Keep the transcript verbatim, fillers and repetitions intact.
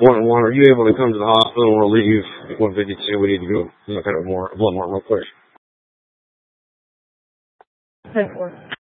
One one, are you able to come to the hospital and relieve one fifty-two? We need to go look at it more, a little more real quick. ten four.